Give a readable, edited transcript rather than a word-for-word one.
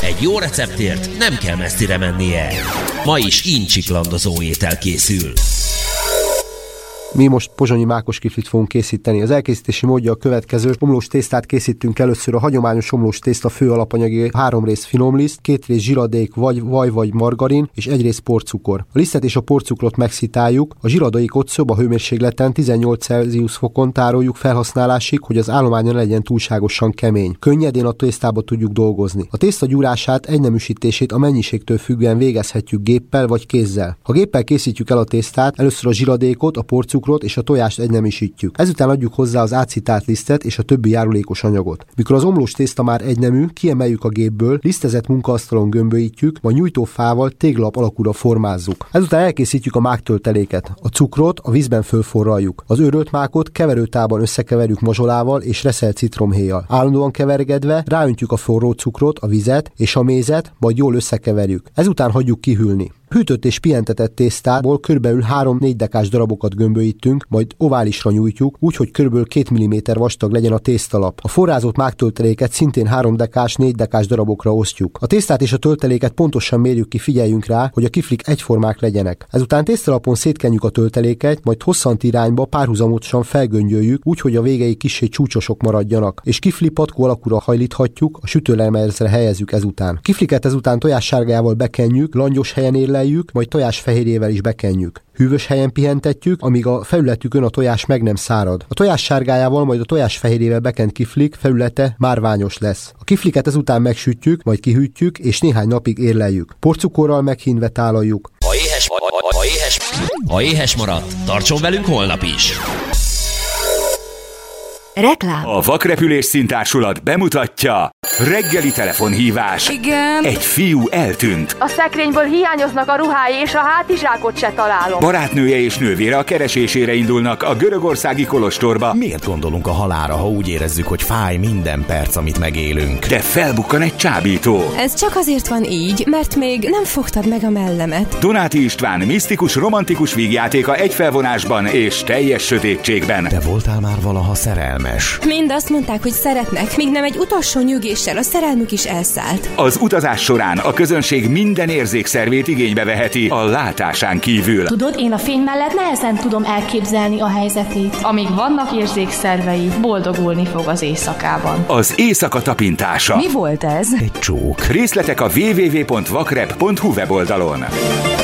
Egy jó receptért nem kell messzire mennie. Ma is incsiklandozó étel készül. Mi most pozsonyi mákos kiflit fogunk készíteni. Az elkészítési módja a következő. Omlós tésztát készítünk először. A hagyományos omlós tészta fő alapanyagi 3 rész finomliszt, 2 rész zsiradék vagy vaj vagy margarin és 1 rész porcukor. A lisztet és a porcukrot megszitáljuk, a zsiradékot szobahőmérsékleten 18 Celsius fokon tároljuk felhasználásig, hogy az állománya legyen túlságosan kemény. Könnyedén a tésztába tudjuk dolgozni. A tészta gyúrását, egyneműsítését a mennyiségtől függően végezhetjük géppel vagy kézzel. Ha géppel készítjük el a tésztát, először a zsiradékot, a porcukrot és a tojást egyneműsítjük. Ezután adjuk hozzá az átszitált lisztet és a többi járulékos anyagot. Mikor az omlós tészta már egynemű, kiemeljük a gépből, lisztezett munkaasztalon gömbölyítjük, majd nyújtófával téglap alakúra formázzuk. Ezután elkészítjük a máktölteléket. A cukrot a vízben fölforraljuk. Az őrölt mákot keverőtában összekeverjük mazsolával és reszelt citromhéjjal. Állandóan kevergedve ráöntjük a forró cukrot, a vizet és a mézet, majd jól összekeverjük. Ezután hagyjuk kihűlni. Hűtött és pihentetett tésztából körülbelül 3-4 dekás darabokat gömbölyítünk, majd oválisra nyújtjuk, úgy, hogy körülbelül 2 mm vastag legyen a tésztalap. A forrázott máktölteléket szintén 3 dekás, 4 dekás darabokra osztjuk. A tésztát és a tölteléket pontosan mérjük ki, figyeljünk rá, hogy a kiflik egyformák legyenek. Ezután tésztalapon szétkenjük a tölteléket, majd hosszant irányba párhuzamosan felgöngyöljük, úgy, hogy a végei kissé csúcsosok maradjanak, és kifli patkó alakúra hajlíthatjuk, a sütőlemezre helyezzük ezután. Kifliket ezután tojássárgájával bekenjük, langyos helyen majd tojásfehérjével is bekenjük. Hűvös helyen pihentetjük, amíg a felületükön a tojás meg nem szárad. A tojás sárgájával, majd a tojásfehérjével bekent kiflik felülete márványos lesz. A kifliket ezután megsütjük, majd kihűtjük, és néhány napig érleljük. Porcukorral meghínve tálaljuk. Ha éhes maradt, tartson velünk holnap is! Reklám. A Vakrepülés Színtársulat bemutatja reggeli telefonhívás. Igen. Egy fiú eltűnt. A szekrényből hiányoznak a ruhái, és a hátizsákot se találom. Barátnője és nővére a keresésére indulnak a görögországi kolostorba. Miért gondolunk a halálra, ha úgy érezzük, hogy fáj minden perc, amit megélünk? De felbukkan egy csábító. Ez csak azért van így, mert még nem fogtad meg a mellemet. Donáti István misztikus, romantikus vígjátéka egy felvonásban és teljes sötétségben. Te voltál már valaha szerelmes? Mind azt mondták, hogy szeretnek, míg nem egy utolsó nyügéssel a szerelmük is elszállt. Az utazás során a közönség minden érzékszervét igénybe veheti a látásán kívül. Tudod, én a fény mellett nehezen tudom elképzelni a helyzetét. Amíg vannak érzékszervei, boldogulni fog az éjszakában. Az éjszaka tapintása. Mi volt ez? Egy csók. Részletek a www.vakrep.hu weboldalon.